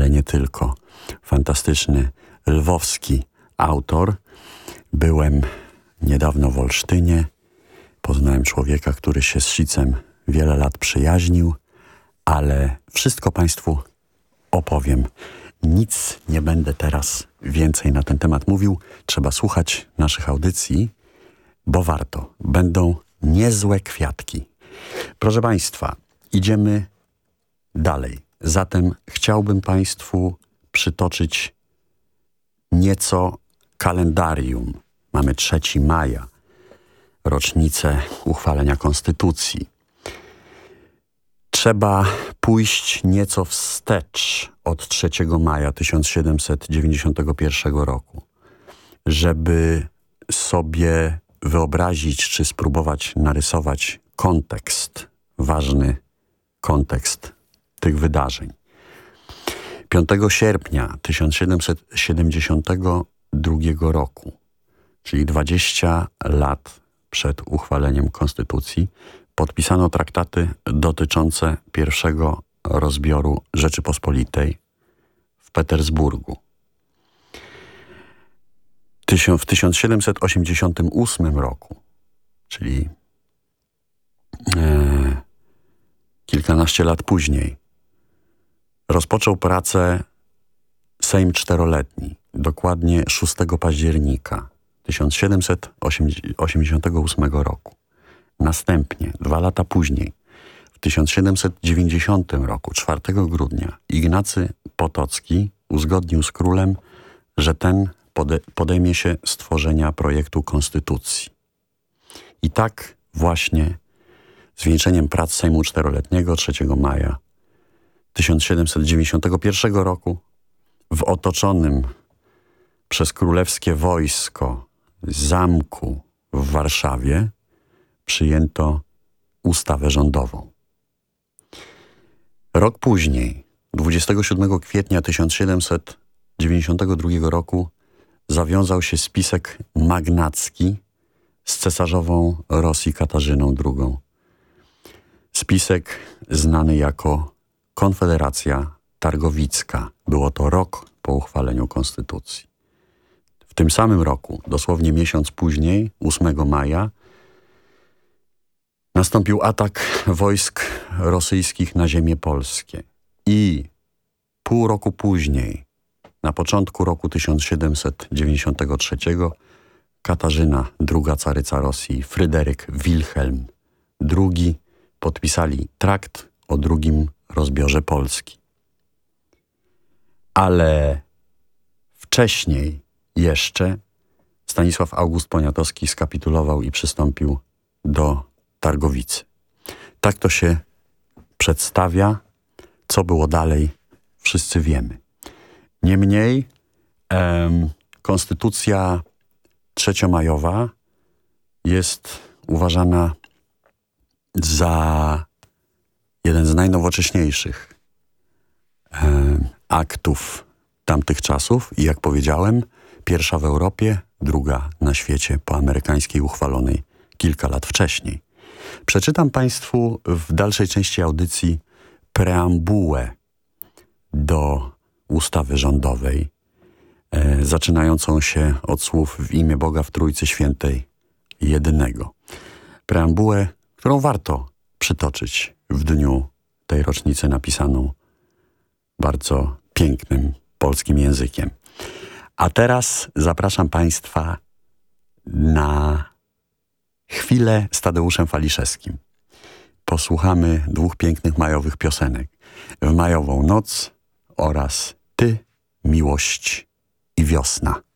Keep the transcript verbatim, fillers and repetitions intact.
ale nie tylko. Fantastyczny lwowski autor. Byłem niedawno w Olsztynie. Poznałem człowieka, który się z Sicem wiele lat przyjaźnił, ale wszystko Państwu opowiem. Nic nie będę teraz więcej na ten temat mówił. Trzeba słuchać naszych audycji, bo warto. Będą niezłe kwiatki. Proszę Państwa, idziemy dalej. Zatem chciałbym Państwu przytoczyć nieco kalendarium. Mamy trzeciego maja, rocznicę uchwalenia Konstytucji. Trzeba pójść nieco wstecz od trzeciego maja tysiąc siedemset dziewięćdziesiątego pierwszego roku, żeby sobie wyobrazić czy spróbować narysować kontekst, ważny kontekst tych wydarzeń. piątego sierpnia tysiąc siedemset siedemdziesiątego drugiego roku, czyli dwadzieścia lat przed uchwaleniem Konstytucji, podpisano traktaty dotyczące pierwszego rozbioru Rzeczypospolitej w Petersburgu. W tysiąc siedemset osiemdziesiątym ósmym roku, czyli e, kilkanaście lat później, rozpoczął pracę Sejm Czteroletni, dokładnie szóstego października tysiąc siedemset osiemdziesiątego ósmego roku. Następnie, dwa lata później, w tysiąc siedemset dziewięćdziesiątym roku, czwartego grudnia, Ignacy Potocki uzgodnił z królem, że ten pode- podejmie się stworzenia projektu konstytucji. I tak właśnie zwieńczeniem prac Sejmu Czteroletniego trzeciego maja tysiąc siedemset dziewięćdziesiątego pierwszego roku w otoczonym przez królewskie wojsko zamku w Warszawie przyjęto ustawę rządową. Rok później, dwudziestego siódmego kwietnia tysiąc siedemset dziewięćdziesiątego drugiego roku, zawiązał się spisek magnacki z cesarzową Rosji Katarzyną drugą. Spisek znany jako Konfederacja Targowicka. Było to rok po uchwaleniu Konstytucji. W tym samym roku, dosłownie miesiąc później, ósmego maja, nastąpił atak wojsk rosyjskich na ziemię polskie. I pół roku później, na początku roku tysiąc siedemset dziewięćdziesiątego trzeciego, Katarzyna druga caryca Rosji, Fryderyk Wilhelm drugi podpisali trakt o drugim rozbiorze Polski. Ale wcześniej jeszcze Stanisław August Poniatowski skapitulował i przystąpił do Targowicy. Tak to się przedstawia. Co było dalej, wszyscy wiemy. Niemniej em, konstytucja trzeciomajowa jest uważana za jeden z najnowocześniejszych em, aktów tamtych czasów i jak powiedziałem, pierwsza w Europie, druga na świecie po amerykańskiej uchwalonej kilka lat wcześniej. Przeczytam Państwu w dalszej części audycji preambułę do ustawy rządowej, e, zaczynającą się od słów w imię Boga w Trójcy Świętej Jedynego. Preambułę, którą warto przytoczyć w dniu tej rocznicy, napisaną bardzo pięknym polskim językiem. A teraz zapraszam Państwa na chwilę z Tadeuszem Faliszewskim. Posłuchamy dwóch pięknych majowych piosenek. W majową noc oraz Ty, miłość i wiosna.